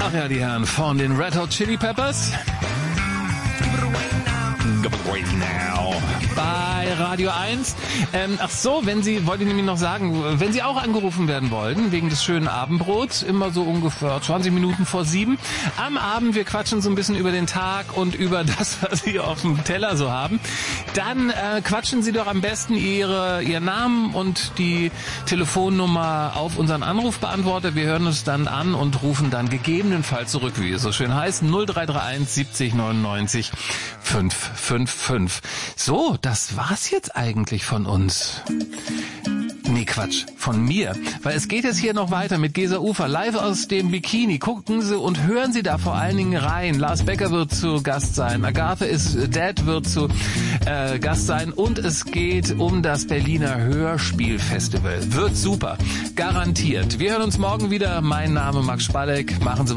nachher die Herren von den Red Hot Chili Peppers. Give it away now. Bei Radio 1. Ach so, wollte ich nämlich noch sagen, wenn Sie auch angerufen werden wollten, wegen des schönen Abendbrots, immer so ungefähr 20 Minuten vor 7, am Abend, wir quatschen so ein bisschen über den Tag und über das, was Sie auf dem Teller so haben, dann quatschen Sie doch am besten Ihren Namen und die Telefonnummer auf unseren Anrufbeantworter. Wir hören uns dann an und rufen dann gegebenenfalls zurück, wie es so schön heißt, 0331 70 99 555. So, das war's jetzt eigentlich von uns. Nee, Quatsch, von mir. Weil es geht jetzt hier noch weiter mit Gesa Ufer, live aus dem Bikini. Gucken Sie und hören Sie da vor allen Dingen rein. Lars Becker wird zu Gast sein. Agatha is Dead wird zu Gast sein. Und es geht um das Berliner Hörspielfestival. Wird super. Garantiert. Wir hören uns morgen wieder. Mein Name Max Spalleck. Machen Sie